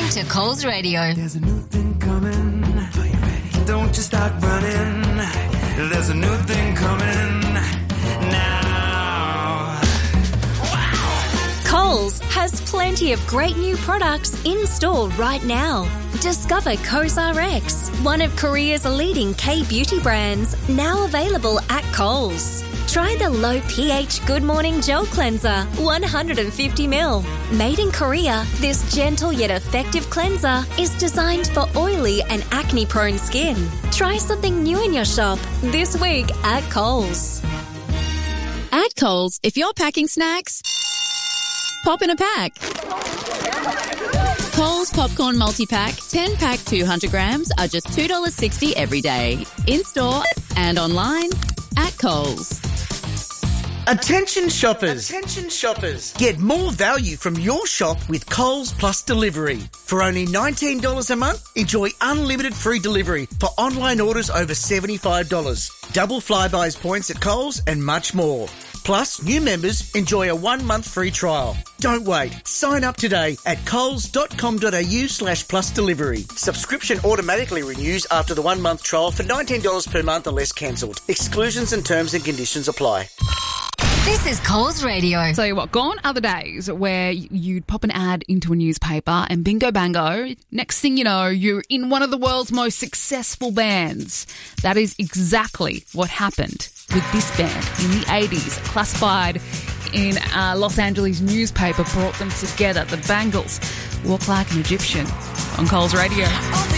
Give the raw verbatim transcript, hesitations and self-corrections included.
listening to Coles Radio. There's a new thing coming. Are you ready? Don't you start running. There's a new thing coming now. Wow. Coles has plenty of great new products in store right now. Discover CosRx, one of Korea's leading K-beauty brands, now available at Coles. Try the low pH Good Morning Gel Cleanser, one hundred fifty milliliters. Made in Korea, this gentle yet effective cleanser is designed for oily and acne-prone skin. Try something new in your shop this week at Coles. At Coles, if you're packing snacks, pop in a pack. Coles Popcorn Multi-Pack, ten pack two hundred grams are just two dollars sixty every day. In-store and online at Coles. Attention shoppers. Attention shoppers. Get more value from your shop with Coles Plus Delivery. For only nineteen dollars a month, enjoy unlimited free delivery for online orders over seventy-five dollars. Double Flybuys points at Coles and much more. Plus, new members enjoy a one-month free trial. Don't wait. Sign up today at coles.com.au slash plus delivery. Subscription automatically renews after the one-month trial for nineteen dollars per month unless cancelled. Exclusions and terms and conditions apply. This is Coles Radio. Tell you what, gone are the days where you'd pop an ad into a newspaper and bingo bango, next thing you know, you're in one of the world's most successful bands. That is exactly what happened with this band in the eighties, classified in a Los Angeles newspaper, brought them together. The Bangles, Walk Like an Egyptian on Coles Radio.